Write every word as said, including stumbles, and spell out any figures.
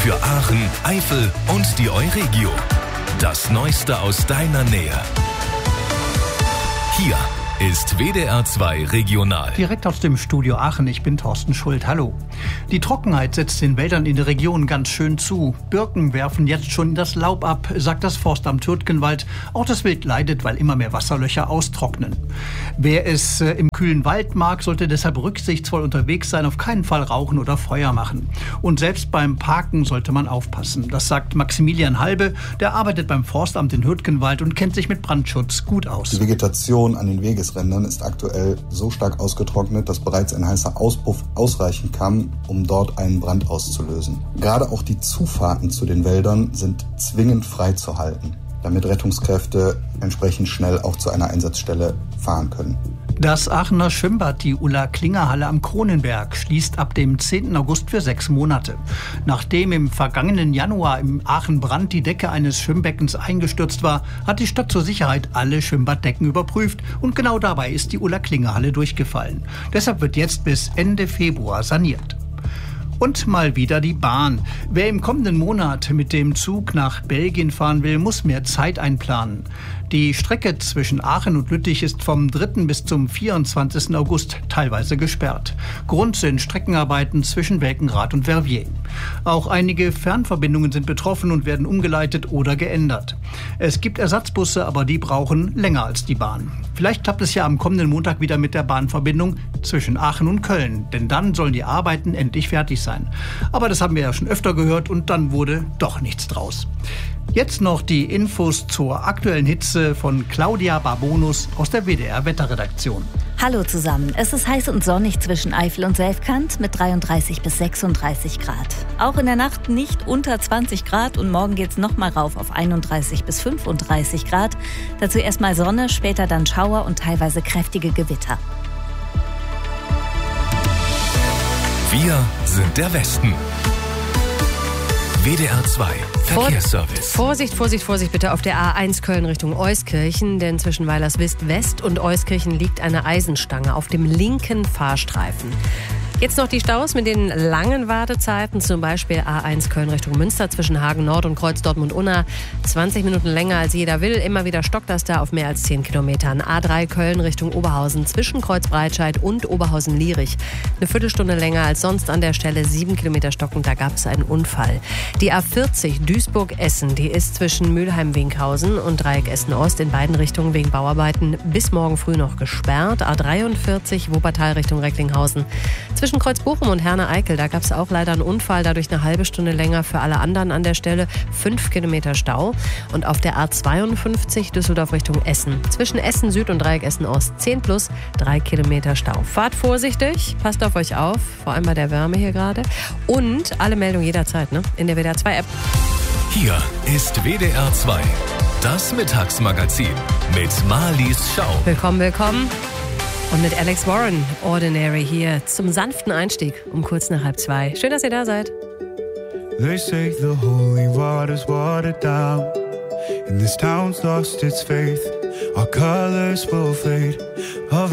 für Aachen, Eifel und die Euregio. Das Neueste aus deiner Nähe. Hier ist W D R zwei Regional. Direkt aus dem Studio Aachen, ich bin Thorsten Schuld. Hallo. Die Trockenheit setzt den Wäldern in der Region ganz schön zu. Birken werfen jetzt schon das Laub ab, sagt das Forstamt Hürtgenwald. Auch das Wild leidet, weil immer mehr Wasserlöcher austrocknen. Wer es äh, im kühlen Wald mag, sollte deshalb rücksichtsvoll unterwegs sein, auf keinen Fall rauchen oder Feuer machen. Und selbst beim Parken sollte man aufpassen. Das sagt Maximilian Halbe, der arbeitet beim Forstamt in Hürtgenwald und kennt sich mit Brandschutz gut aus. Die Vegetation an den Wegesrändern ist aktuell so stark ausgetrocknet, dass bereits ein heißer Auspuff ausreichen kann, um dort einen Brand auszulösen. Gerade auch die Zufahrten zu den Wäldern sind zwingend freizuhalten, damit Rettungskräfte entsprechend schnell auch zu einer Einsatzstelle fahren können. Das Aachener Schwimmbad, die Ulla-Klinger-Halle am Kronenberg, schließt ab dem zehnten August für sechs Monate. Nachdem im vergangenen Januar im Aachen-Brand die Decke eines Schwimmbeckens eingestürzt war, hat die Stadt zur Sicherheit alle Schwimmbaddecken überprüft und genau dabei ist die Ulla-Klinger-Halle durchgefallen. Deshalb wird jetzt bis Ende Februar saniert. Und mal wieder die Bahn. Wer im kommenden Monat mit dem Zug nach Belgien fahren will, muss mehr Zeit einplanen. Die Strecke zwischen Aachen und Lüttich ist vom dritten bis zum vierundzwanzigsten August teilweise gesperrt. Grund sind Streckenarbeiten zwischen Welkenrath und Verviers. Auch einige Fernverbindungen sind betroffen und werden umgeleitet oder geändert. Es gibt Ersatzbusse, aber die brauchen länger als die Bahn. Vielleicht klappt es ja am kommenden Montag wieder mit der Bahnverbindung zwischen Aachen und Köln, denn dann sollen die Arbeiten endlich fertig sein. Aber das haben wir ja schon öfter gehört und dann wurde doch nichts draus. Jetzt noch die Infos zur aktuellen Hitze von Claudia Barbonus aus der W D R-Wetterredaktion. Hallo zusammen. Es ist heiß und sonnig zwischen Eifel und Selfkant mit dreiunddreißig bis sechsunddreißig Grad. Auch in der Nacht nicht unter zwanzig Grad und morgen geht's noch mal rauf auf einunddreißig bis fünfunddreißig Grad. Dazu erstmal Sonne, später dann Schauer und teilweise kräftige Gewitter. Wir sind der Westen. W D R zwei Verkehrsservice. Vorsicht, Vorsicht, Vorsicht bitte auf der A eins Köln Richtung Euskirchen, denn zwischen Weilerswist West und Euskirchen liegt eine Eisenstange auf dem linken Fahrstreifen. Jetzt noch die Staus mit den langen Wartezeiten, zum Beispiel A eins Köln Richtung Münster zwischen Hagen Nord und Kreuz Dortmund-Unna. zwanzig Minuten länger als jeder will. Immer wieder stockt das da auf mehr als zehn Kilometern. A drei Köln Richtung Oberhausen zwischen Kreuz Breitscheid und Oberhausen-Lierich. Eine Viertelstunde länger als sonst an der Stelle. Sieben Kilometer stockend, da gab es einen Unfall. Die A vierzig Duisburg-Essen, die ist zwischen Mülheim-Winkhausen und Dreieck Essen-Ost in beiden Richtungen wegen Bauarbeiten bis morgen früh noch gesperrt. A dreiundvierzig Wuppertal Richtung Recklinghausen. Zwischen Kreuz Bochum und Herne-Eickel, da gab es auch leider einen Unfall, dadurch eine halbe Stunde länger für alle anderen an der Stelle, fünf Kilometer Stau. Und auf der A zweiundfünfzig Düsseldorf Richtung Essen, zwischen Essen Süd und Dreieck Essen Ost, zehn plus, drei Kilometer Stau. Fahrt vorsichtig, passt auf euch auf, vor allem bei der Wärme hier gerade. Und alle Meldungen jederzeit, ne? In der W D R zwei App. Hier ist W D R zwei, das Mittagsmagazin mit Marlies Schau. Willkommen, willkommen. Und mit Alex Warren, Ordinary, hier zum sanften Einstieg um kurz nach halb zwei. Schön, dass ihr da seid. They say the holy water's watered down, and this town's lost its faith. Our colors will fade.